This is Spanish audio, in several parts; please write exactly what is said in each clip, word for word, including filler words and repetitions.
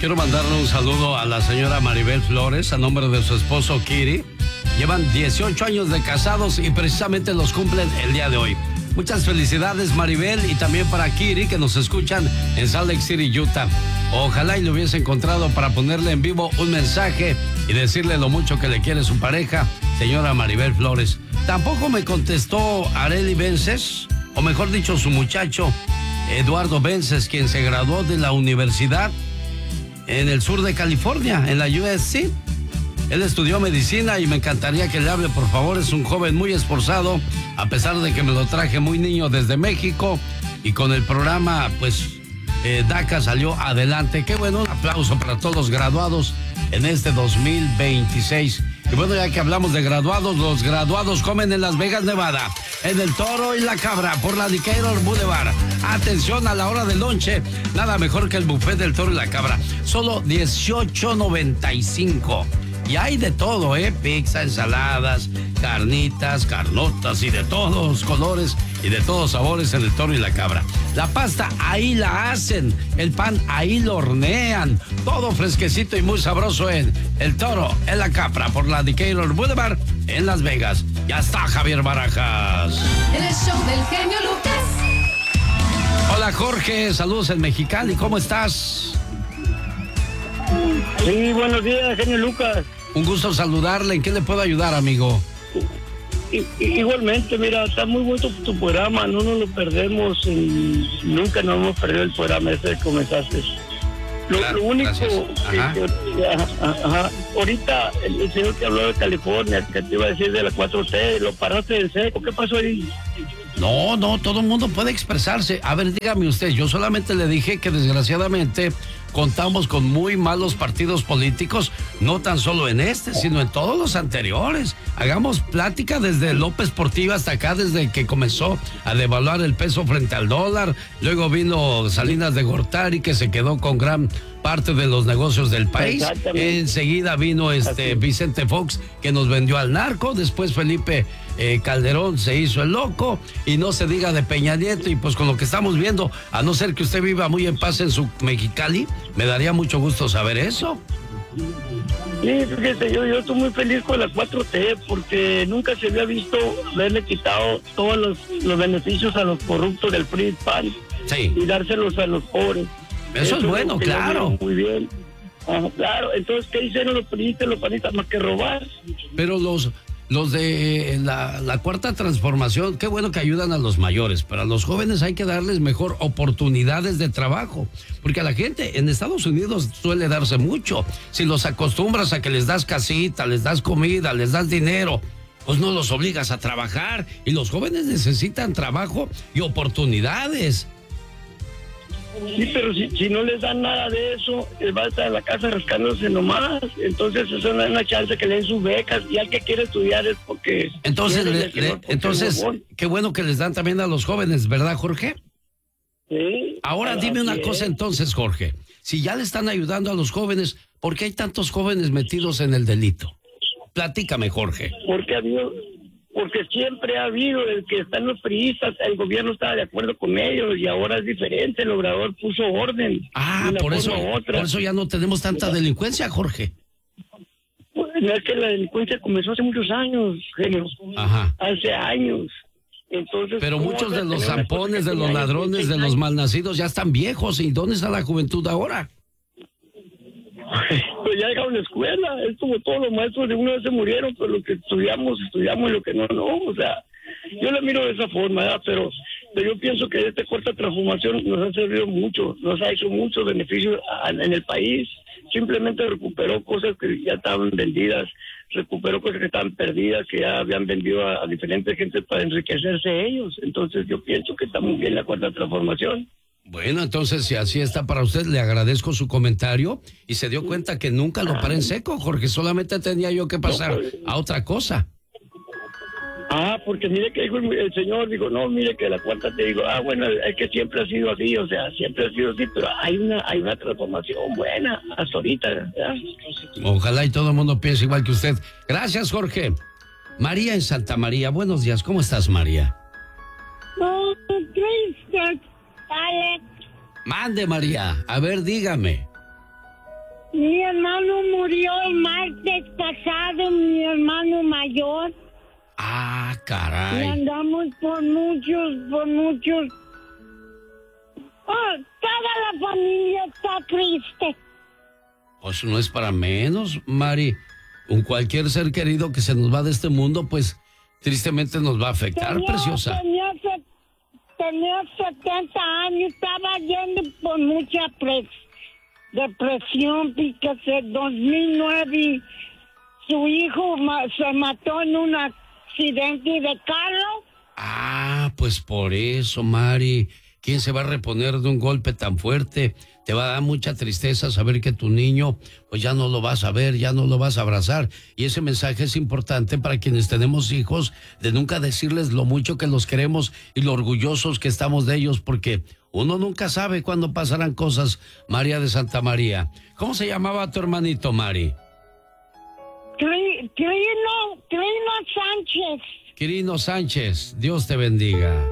Quiero mandarle un saludo a la señora Maribel Flores a nombre de su esposo Kiri. Llevan dieciocho años de casados y precisamente los cumplen el día de hoy. Muchas felicidades, Maribel, y también para Kiri, que nos escuchan en Salt Lake City, Utah. Ojalá y lo hubiese encontrado para ponerle en vivo un mensaje y decirle lo mucho que le quiere su pareja, señora Maribel Flores. Tampoco me contestó Arely Vences, o mejor dicho, su muchacho, Eduardo Vences, quien se graduó de la universidad en el sur de California, en la U S C. Él estudió medicina y me encantaría que le hable, por favor. Es un joven muy esforzado, a pesar de que me lo traje muy niño desde México. Y con el programa, pues, eh, DACA salió adelante. Qué bueno, un aplauso para todos los graduados en este dos mil veintiséis. Y bueno, ya que hablamos de graduados, los graduados comen en Las Vegas, Nevada, en el Toro y la Cabra, por la Decatur Boulevard. Atención a la hora del lonche, nada mejor que el buffet del Toro y la Cabra. Solo dieciocho noventa y cinco. Y hay de todo, ¿eh? Pizza, ensaladas, carnitas, carnotas y de todos colores y de todos sabores en el Toro y la Cabra. La pasta ahí la hacen, el pan ahí lo hornean, todo fresquecito y muy sabroso en el Toro, en la Cabra, por la Decatur Boulevard, en Las Vegas. Ya está Javier Barajas. El show del genio Lucas. Hola, Jorge, saludos en Mexicali, ¿cómo estás? Sí, buenos días, genio Lucas. Un gusto saludarle. ¿En qué le puedo ayudar, amigo? I, igualmente, mira, está muy bueno tu, tu programa, no nos lo perdemos, y nunca nos hemos perdido el programa ese que comenzaste. Lo, claro, lo único que, ajá. que ajá, ajá, ahorita el, el señor que habló de California, que te iba a decir de la cuatro T, lo paraste en seco, ¿qué pasó ahí? No, no, todo el mundo puede expresarse. A ver, dígame usted, yo solamente le dije que desgraciadamente contamos con muy malos partidos políticos, no tan solo en este, sino en todos los anteriores. Hagamos plática desde López Portillo hasta acá, desde que comenzó a devaluar el peso frente al dólar. Luego vino Salinas de Gortari, que se quedó con gran parte de los negocios del país. Enseguida vino este Vicente Fox, que nos vendió al narco. Después Felipe eh, Calderón se hizo el loco, y no se diga de Peña Nieto. Y pues con lo que estamos viendo, a no ser que usted viva muy en paz en su Mexicali, me daría mucho gusto saber eso. Sí, fíjese, yo, yo estoy muy feliz con la cuatro T, porque nunca se había visto haberle quitado todos los, los beneficios a los corruptos del P R I P A N, sí, y dárselos a los pobres. Eso, Eso es bueno, claro. Muy bien. Ah, claro, entonces, ¿qué hicieron los priistas, los panistas, más que robar? Pero los... Los de la, la cuarta transformación, qué bueno que ayudan a los mayores, pero a los jóvenes hay que darles mejor oportunidades de trabajo, porque a la gente en Estados Unidos suele darse mucho. Si los acostumbras a que les das casita, les das comida, les das dinero, pues no los obligas a trabajar, y los jóvenes necesitan trabajo y oportunidades. Sí, pero si, si no les dan nada de eso, él va a estar en la casa rascándose nomás. Entonces eso no es una chance que le den sus becas, y al que quiere estudiar es porque... Entonces, le, le, porque entonces qué bueno que les dan también a los jóvenes, ¿verdad, Jorge? Sí. Ahora dime una cosa entonces, Jorge. Si ya le están ayudando a los jóvenes, ¿por qué hay tantos jóvenes metidos en el delito? Platícame, Jorge. Porque ha habido... Porque siempre ha habido el que están los priistas, el gobierno estaba de acuerdo con ellos, y ahora es diferente, el obrador puso orden. Ah, por eso, por eso ya no tenemos tanta delincuencia, Jorge. Pues, no, es que la delincuencia comenzó hace muchos años, genio. Ajá. Hace años. Entonces, pero muchos de los zampones, de los ladrones, de los malnacidos ya están viejos. ¿Y dónde está la juventud ahora? Pues ya dejaron la escuela, es como todos los maestros de una vez se murieron, pero lo que estudiamos, estudiamos, y lo que no, no, o sea, yo la miro de esa forma, ¿verdad? Pero, pero yo pienso que esta cuarta transformación nos ha servido mucho, nos ha hecho muchos beneficios a, en el país. Simplemente recuperó cosas que ya estaban vendidas, recuperó cosas que estaban perdidas, que ya habían vendido a, a diferentes gentes para enriquecerse ellos. Entonces yo pienso que está muy bien la cuarta transformación. Bueno, entonces, si así está para usted, le agradezco su comentario, y se dio cuenta que nunca lo paré en seco, Jorge, solamente tenía yo que pasar a otra cosa. Ah, porque mire que dijo el, el señor, digo, no, mire que la cuarta te digo, ah, bueno, es que siempre ha sido así, o sea, siempre ha sido así, pero hay una hay una transformación buena hasta ahorita, ¿verdad? Ojalá y todo el mundo piense igual que usted. Gracias, Jorge. María en Santa María, buenos días, ¿cómo estás, María? Oh, triste. Alex. Mande, María. A ver, dígame. Mi hermano murió el martes pasado, mi hermano mayor. Ah, Y caray. andamos por muchos, por muchos. Oh, toda la familia está triste. Pues no es para menos, Mari. Un cualquier ser querido que se nos va de este mundo, pues tristemente nos va a afectar, Tenía, preciosa. tenía, se- tenía setenta años, estaba yendo por mucha pres- depresión, fíjese, dos mil nueve, su hijo ma- se mató en un accidente de carro. Ah, pues por eso, Mari. ¿Quién se va a reponer de un golpe tan fuerte? Te va a dar mucha tristeza saber que tu niño, pues ya no lo vas a ver, ya no lo vas a abrazar. Y ese mensaje es importante para quienes tenemos hijos, de nunca decirles lo mucho que los queremos y lo orgullosos que estamos de ellos, porque uno nunca sabe cuándo pasarán cosas. María de Santa María. ¿Cómo se llamaba tu hermanito, Mari? Tri- Trino, Trino Sánchez. Quirino Sánchez, Dios te bendiga.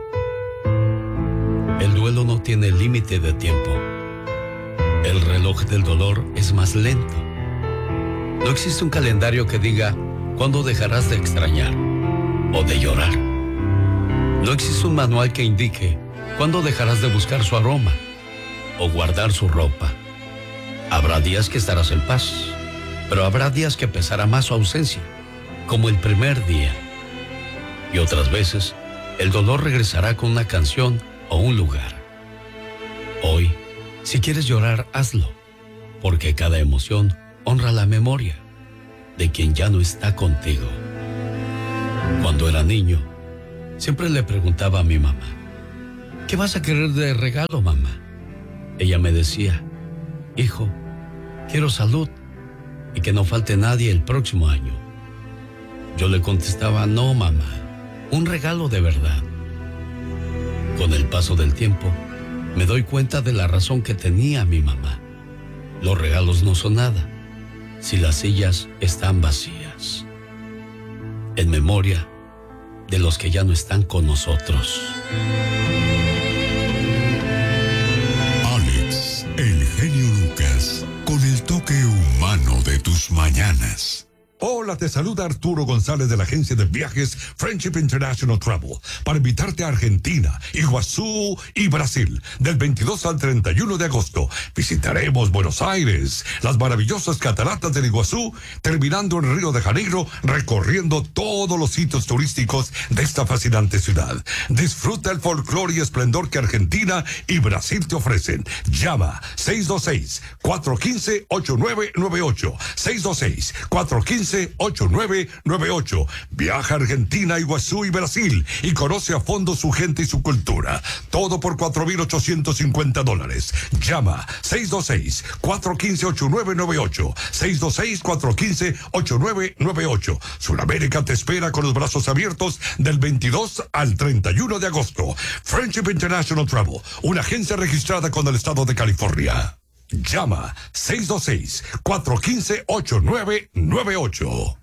El duelo no tiene límite de tiempo. El reloj del dolor es más lento. No existe un calendario que diga cuándo dejarás de extrañar o de llorar. No existe un manual que indique cuándo dejarás de buscar su aroma o guardar su ropa. Habrá días que estarás en paz, pero habrá días que pesará más su ausencia, como el primer día. Y otras veces, el dolor regresará con una canción o un lugar. Hoy, si quieres llorar, hazlo, porque cada emoción honra la memoria de quien ya no está contigo. Cuando era niño, siempre le preguntaba a mi mamá, ¿qué vas a querer de regalo, mamá? Ella me decía, hijo, quiero salud y que no falte nadie el próximo año. Yo le contestaba, no, mamá, un regalo de verdad. Con el paso del tiempo, me doy cuenta de la razón que tenía mi mamá. Los regalos no son nada si las sillas están vacías. En memoria de los que ya no están con nosotros. Alex, el genio Lucas, con el toque humano de tus mañanas. Hola, te saluda Arturo González de la agencia de viajes Friendship International Travel para invitarte a Argentina, Iguazú y Brasil del veintidós al treinta y uno de agosto. Visitaremos Buenos Aires, las maravillosas cataratas del Iguazú, terminando en Río de Janeiro, recorriendo todos los sitios turísticos de esta fascinante ciudad. Disfruta el folclore y esplendor que Argentina y Brasil te ofrecen. Llama seis dos seis, cuatro uno cinco, ocho nueve nueve ocho, seis dos seis, cuatro uno cinco, ocho nueve nueve ocho. Viaja a Argentina, Iguazú y Brasil y conoce a fondo su gente y su cultura. Todo por cuatro mil ochocientos cincuenta dólares. Llama seis dos seis, cuatro uno cinco, ocho nueve nueve ocho, seis dos seis, cuatro uno cinco, ocho nueve nueve ocho. Sudamérica te espera con los brazos abiertos del veintidós al treinta y uno de agosto. Friendship International Travel, una agencia registrada con el estado de California. Llama seis dos seis, cuatro uno cinco, ocho nueve nueve ocho.